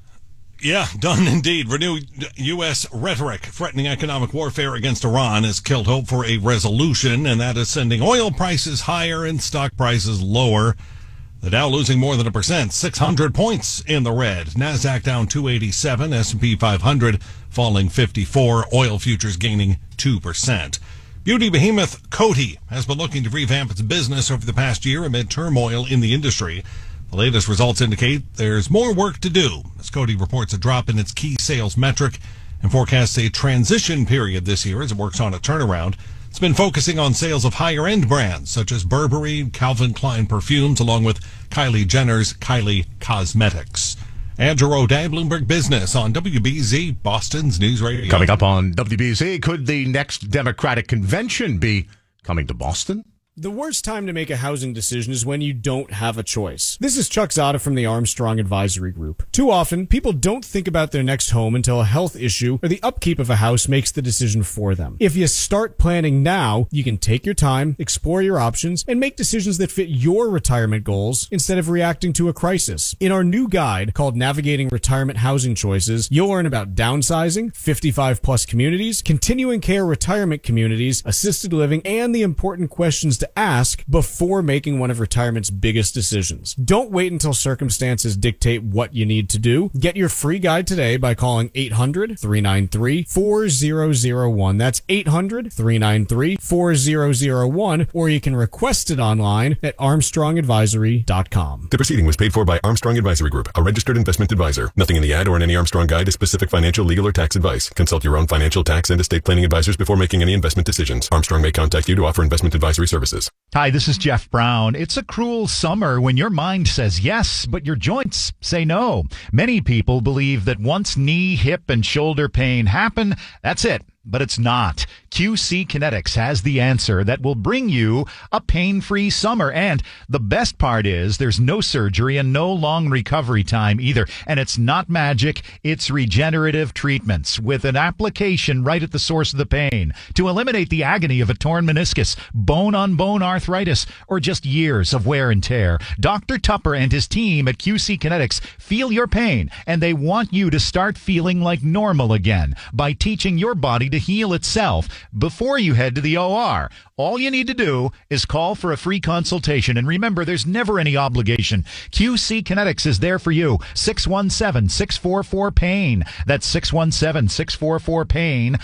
Yeah, done indeed. Renewed U.S. rhetoric threatening economic warfare against Iran has killed hope for a resolution, and that is sending oil prices higher and stock prices lower. The Dow losing more than 1%, 600 points in the red. NASDAQ down 287, S&P 500 falling 54, oil futures gaining 2%. Beauty behemoth Coty has been looking to revamp its business over the past year amid turmoil in the industry. The latest results indicate there's more work to do, as Coty reports a drop in its key sales metric and forecasts a transition period this year as it works on a turnaround. It's been focusing on sales of higher-end brands such as Burberry, Calvin Klein perfumes, along with Kylie Jenner's Kylie Cosmetics. Andrew O'Day, Bloomberg Business on WBZ, Boston's News Radio. Coming up on WBZ, could the next Democratic convention be coming to Boston? The worst time to make a housing decision is when you don't have a choice. This is Chuck Zada from the Armstrong Advisory Group. Too often, people don't think about their next home until a health issue or the upkeep of a house makes the decision for them. If you start planning now, you can take your time, explore your options, and make decisions that fit your retirement goals instead of reacting to a crisis. In our new guide called Navigating Retirement Housing Choices, you'll learn about downsizing, 55-plus communities, continuing care retirement communities, assisted living, and the important questions to ask before making one of retirement's biggest decisions. Don't wait until circumstances dictate what you need to do. Get your free guide today by calling 800-393-4001. That's 800-393-4001, or you can request it online at armstrongadvisory.com. The proceeding was paid for by Armstrong Advisory Group, a registered investment advisor. Nothing in the ad or in any Armstrong guide is specific financial, legal, or tax advice. Consult your own financial, tax, and estate planning advisors before making any investment decisions. Armstrong may contact you to offer investment advisory services. Hi, this is Jeff Brown. It's a cruel summer when your mind says yes, but your joints say no. Many people believe that once knee, hip, and shoulder pain happen, that's it. But it's not. QC Kinetics has the answer that will bring you a pain-free summer. And the best part is there's no surgery and no long recovery time either. And it's not magic. It's regenerative treatments with an application right at the source of the pain to eliminate the agony of a torn meniscus, bone-on-bone arthritis, or just years of wear and tear. Dr. Tupper and his team at QC Kinetics feel your pain, and they want you to start feeling like normal again by teaching your body to heal itself before you head to the OR. All you need to do is call for a free consultation. And remember, there's never any obligation. QC Kinetics is there for you. 617-644-PAIN. That's 617-644-PAIN.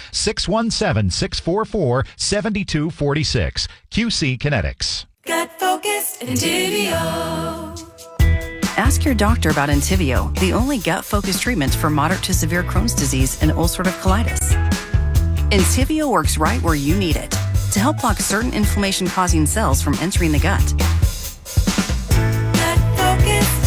617-644-7246. QC Kinetics. Gut focused Entivio. Ask your doctor about Entivio, the only gut-focused treatment for moderate to severe Crohn's disease and ulcerative colitis. Entivio works right where you need it to help block certain inflammation-causing cells from entering the gut. Gut focused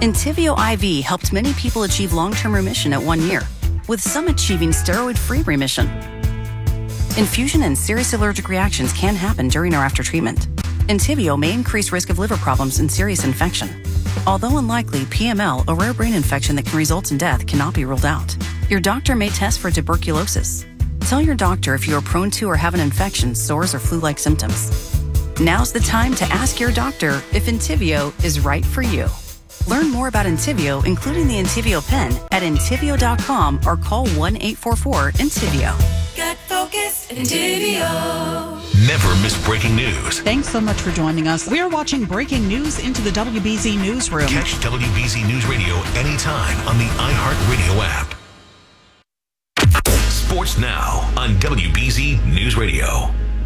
Entyvio IV helped many people achieve long-term remission at 1 year, with some achieving steroid-free remission. Infusion and serious allergic reactions can happen during or after treatment. Entyvio may increase risk of liver problems and serious infection. Although unlikely, PML, a rare brain infection that can result in death, cannot be ruled out. Your doctor may test for tuberculosis. Tell your doctor if you are prone to or have an infection, sores, or flu-like symptoms. Now's the time to ask your doctor if Entyvio is right for you. Learn more about Entyvio, including the Entyvio pen, at Entyvio.com or call 1-844-ENTYVIO. Got focus, Entyvio. Never miss breaking news. Thanks so much for joining us. We are watching breaking news into the WBZ Newsroom. Catch WBZ News Radio anytime on the iHeartRadio app. Sports Now on WBZ News Radio.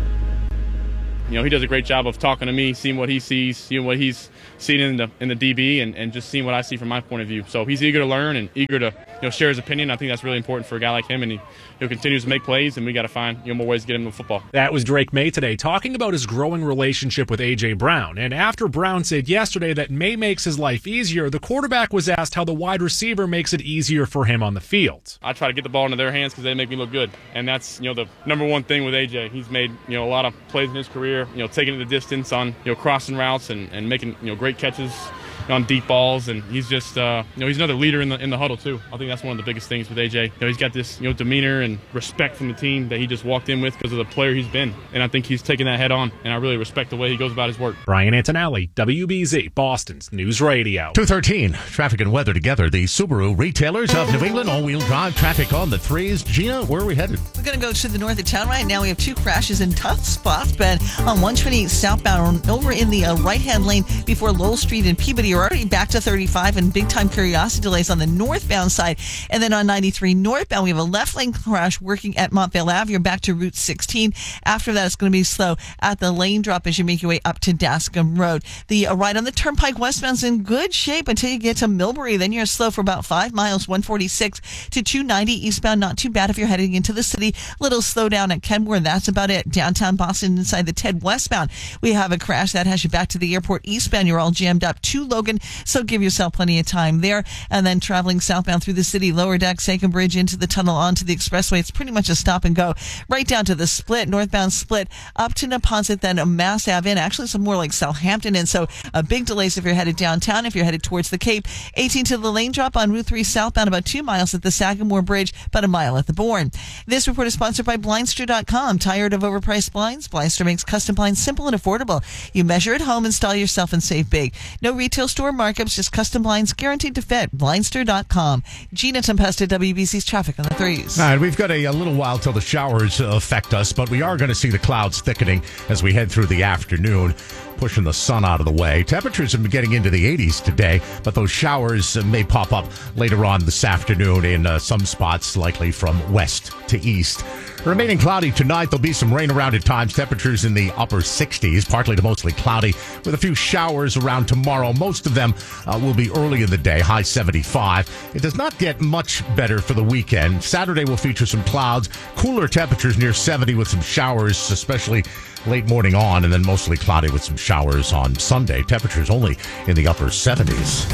You know, he does a great job of talking to me, seeing what he sees, seeing what he's seen in the DB, and just seeing what I see from my point of view. So he's eager to learn and eager to share his opinion. I think that's really important for a guy like him, and he'll continue to make plays, and we got to find more ways to get him the football. That was Drake May today talking about his growing relationship with A.J. Brown. And after Brown said yesterday that May makes his life easier, the quarterback was asked how the wide receiver makes it easier for him on the field. I try to get the ball into their hands because they make me look good, and that's the number one thing with A.J. He's made a lot of plays in his career, taking it the distance on crossing routes and making great catches on deep balls, and he's just he's another leader in the huddle too. I think that's one of the biggest things with AJ. He's got this demeanor and respect from the team that he just walked in with because of the player he's been, and I think he's taking that head on, and I really respect the way he goes about his work. Brian Antonelli, WBZ, Boston's News Radio. 2:13, traffic and weather together. The Subaru retailers of New England, all-wheel drive traffic on the threes. Gina, where are we headed? We're going to go to the north of town right now. We have two crashes in tough spots, but on 128 southbound over in the right-hand lane before Lowell Street and Peabody are already back to 35 and big-time curiosity delays on the northbound side. And then on 93 northbound, we have a left-lane crash working at Montvale Ave. You're back to Route 16. After that, it's going to be slow at the lane drop as you make your way up to Dascom Road. The ride on the Turnpike westbound's in good shape until you get to Millbury. Then you're slow for about 5 miles, 146 to 290 eastbound. Not too bad if you're heading into the city. Little slowdown at Kenmore. That's about it. Downtown Boston inside the TED westbound, we have a crash that has you back to the airport eastbound. You're all jammed up to Logan, so give yourself plenty of time there. And then traveling southbound through the city, Lower Deck, Sachem Bridge into the tunnel onto the expressway. It's pretty much a stop and go right down to the Split, northbound Split, up to Neponset, then Mass Ave in. Actually, some more like Southampton. And so big delays if you're headed downtown, if you're headed towards the Cape. 18 to the lane drop on Route 3 southbound, about 2 miles at the Sagamore Bridge, about a mile at the Bourne. This report is sponsored by Blindster.com. Tired of overpriced blinds? Blindster makes custom blinds simple and affordable. You measure at home, install yourself, and save big. No retail store markups, just custom blinds guaranteed to fit. Blindster.com. Gina Tempesta, WBC's traffic on the threes. All right, we've got a little while till the showers affect us, but we are going to see the clouds thickening as we head through the afternoon, pushing the sun out of the way. Temperatures have been getting into the 80s today, but those showers may pop up later on this afternoon in some spots, likely from west to east. Remaining cloudy tonight. There'll be some rain around at times. Temperatures in the upper 60s, partly to mostly cloudy, with a few showers around tomorrow. Most of them will be early in the day, high 75. It does not get much better for the weekend. Saturday will feature some clouds, cooler temperatures near 70 with some showers, especially late morning on, and then mostly cloudy with some showers on Sunday. Temperatures only in the upper 70s.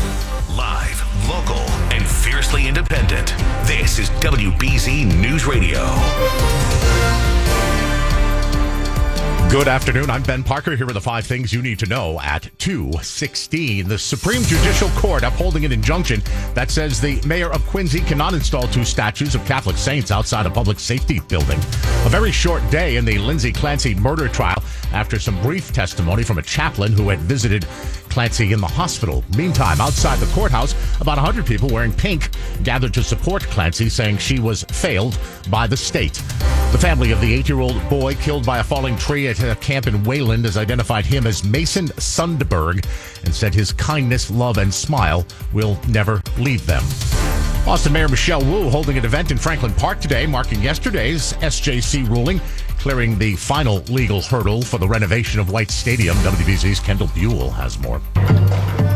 Live, local, and fiercely independent. This is WBZ News Radio. Good afternoon. I'm Ben Parker. Here are the 5 things you need to know at 2:16. The Supreme Judicial Court upholding an injunction that says the mayor of Quincy cannot install 2 statues of Catholic saints outside a public safety building. A very short day in the Lindsay Clancy murder trial after some brief testimony from a chaplain who had visited Clancy in the hospital. Meantime, outside the courthouse, about 100 people wearing pink gathered to support Clancy, saying she was failed by the state. The family of the 8-year-old boy killed by a falling tree at a camp in Wayland has identified him as Mason Sundberg and said his kindness, love, and smile will never leave them. Boston Mayor Michelle Wu holding an event in Franklin Park today, marking yesterday's SJC ruling, clearing the final legal hurdle for the renovation of White Stadium. WBZ's Kendall Buell has more.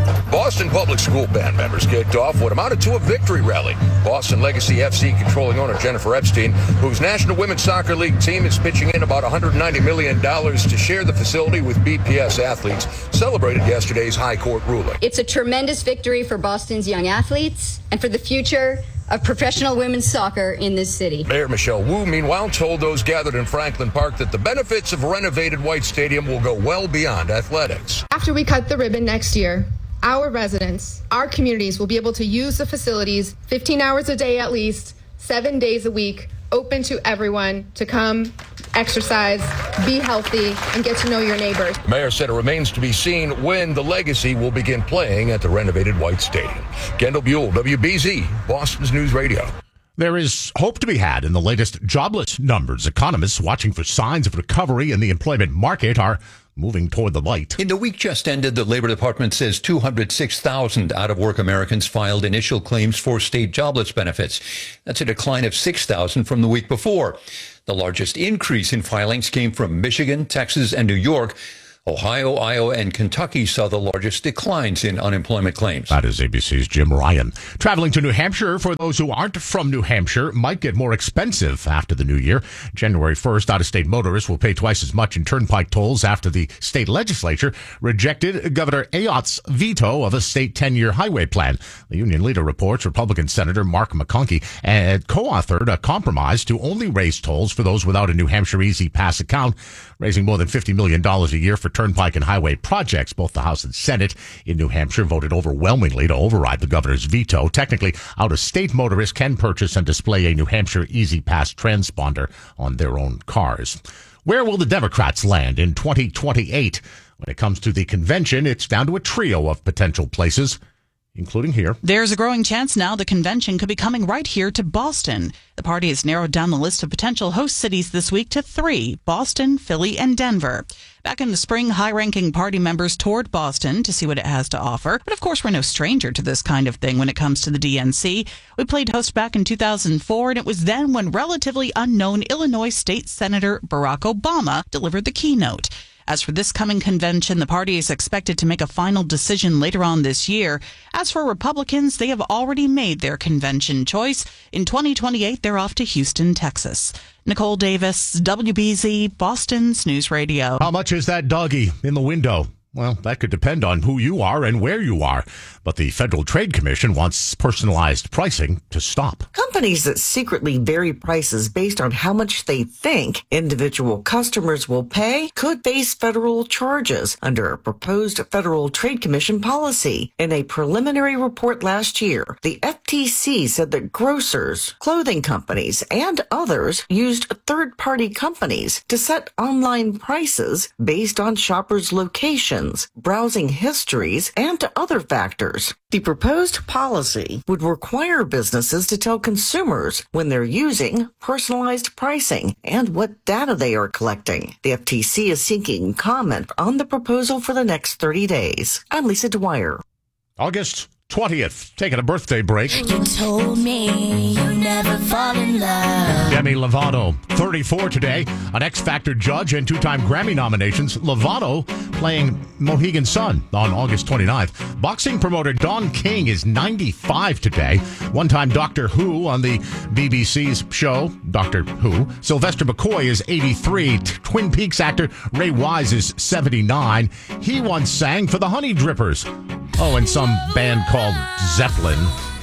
Boston Public School band members kicked off what amounted to a victory rally. Boston Legacy FC controlling owner Jennifer Epstein, whose National Women's Soccer League team is pitching in about $190 million to share the facility with BPS athletes, celebrated yesterday's high court ruling. It's a tremendous victory for Boston's young athletes and for the future of professional women's soccer in this city. Mayor Michelle Wu, meanwhile, told those gathered in Franklin Park that the benefits of a renovated White Stadium will go well beyond athletics. After we cut the ribbon next year, our residents, our communities will be able to use the facilities 15 hours a day at least, 7 days a week, open to everyone to come, exercise, be healthy, and get to know your neighbors. The mayor said it remains to be seen when the Legacy will begin playing at the renovated White Stadium. Kendall Buell, WBZ, Boston's News Radio. There is hope to be had in the latest jobless numbers. Economists watching for signs of recovery in the employment market are moving toward the light. In the week just ended, the Labor Department says 206,000 out-of-work Americans filed initial claims for state jobless benefits. That's a decline of 6,000 from the week before. The largest increase in filings came from Michigan, Texas, and New York. Ohio, Iowa, and Kentucky saw the largest declines in unemployment claims. That is ABC's Jim Ryan. Traveling to New Hampshire for those who aren't from New Hampshire might get more expensive after the new year. January 1st, out-of-state motorists will pay twice as much in turnpike tolls after the state legislature rejected Governor Ayotte's veto of a state 10-year highway plan. The union leader reports Republican Senator Mark McConkey co-authored a compromise to only raise tolls for those without a New Hampshire Easy Pass account, raising more than $50 million a year for turnpike and highway projects. Both the House and Senate in New Hampshire voted overwhelmingly to override the governor's veto. Technically, out-of-state motorists can purchase and display a New Hampshire Easy Pass transponder on their own cars. Where will the Democrats land in 2028? When it comes to the convention, it's down to a trio of potential places, including here. There's a growing chance now the convention could be coming right here to Boston. The party has narrowed down the list of potential host cities this week to 3, Boston, Philly, and Denver. Back in the spring, high-ranking party members toured Boston to see what it has to offer. But of course, we're no stranger to this kind of thing when it comes to the DNC. We played host back in 2004, and it was then when relatively unknown Illinois State Senator Barack Obama delivered the keynote. As for this coming convention, the party is expected to make a final decision later on this year. As for Republicans, they have already made their convention choice. In 2028, they're off to Houston, Texas. Nicole Davis, WBZ, Boston's News Radio. How much is that doggy in the window? Well, that could depend on who you are and where you are. But the Federal Trade Commission wants personalized pricing to stop. Companies that secretly vary prices based on how much they think individual customers will pay could face federal charges under a proposed Federal Trade Commission policy. In a preliminary report last year, the FTC said that grocers, clothing companies, and others used third-party companies to set online prices based on shoppers' locations, browsing histories, and other factors. The proposed policy would require businesses to tell consumers when they're using personalized pricing and what data they are collecting. The FTC is seeking comment on the proposal for the next 30 days. I'm Lisa Dwyer. August 20th, taking a birthday break. You told me you never fall in love. Demi Lovato, 34 today, an X Factor judge and 2-time Grammy nominations. Lovato playing Mohegan Sun on August 29th. Boxing promoter Don King is 95 today. One-time Doctor Who on the BBC's show, Doctor Who. Sylvester McCoy is 83. Twin Peaks actor Ray Wise is 79. He once sang for the Honey Drippers. Oh, and some band called Zeppelin.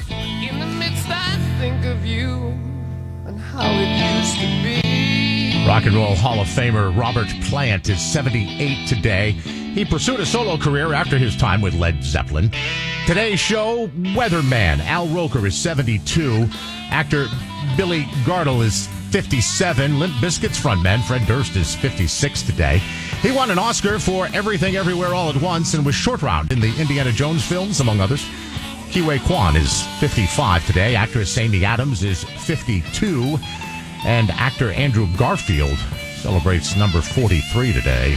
In the midst, I think of you and how it used to be. Rock and Roll Hall of Famer Robert Plant is 78 today. He pursued a solo career after his time with Led Zeppelin. Today's show, Weatherman. Al Roker is 72. Actor Billy Gardell is 57. Limp Bizkit's frontman Fred Durst is 56 today. He won an Oscar for Everything Everywhere All at Once and was short round in the Indiana Jones films, among others. Ke Huy Quan is 55 today. Actress Amy Adams is 52. And actor Andrew Garfield celebrates number 43 today.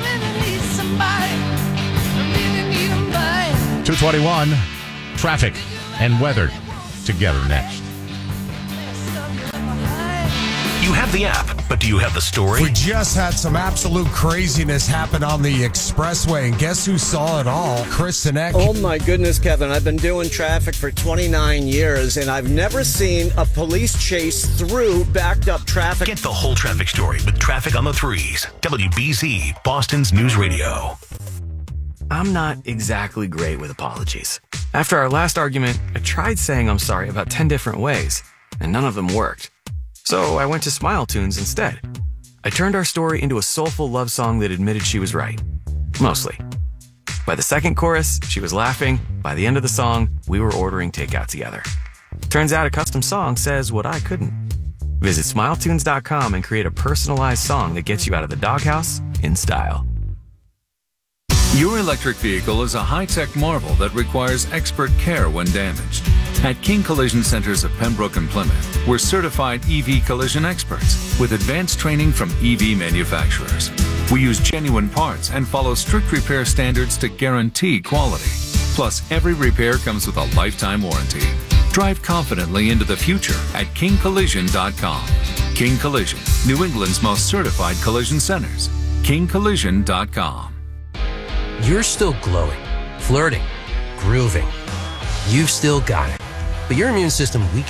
2:21, traffic and weather together next. You have the app, but do you have the story? We just had some absolute craziness happen on the expressway, and guess who saw it all? Chris Sinek. Oh my goodness, Kevin. I've been doing traffic for 29 years, and I've never seen a police chase through backed up traffic. Get the whole traffic story with Traffic on the Threes. WBZ, Boston's News Radio. I'm not exactly great with apologies. After our last argument, I tried saying I'm sorry about 10 different ways, and none of them worked. So I went to Smile Tunes instead. I turned our story into a soulful love song that admitted she was right. Mostly. By the second chorus, she was laughing. By the end of the song, we were ordering takeout together. Turns out a custom song says what I couldn't. Visit SmileTunes.com and create a personalized song that gets you out of the doghouse in style. Your electric vehicle is a high-tech marvel that requires expert care when damaged. At King Collision Centers of Pembroke and Plymouth, we're certified EV collision experts with advanced training from EV manufacturers. We use genuine parts and follow strict repair standards to guarantee quality. Plus, every repair comes with a lifetime warranty. Drive confidently into the future at KingCollision.com. King Collision, New England's most certified collision centers. KingCollision.com. You're still glowing, flirting, grooving. You've still got it. But your immune system weakens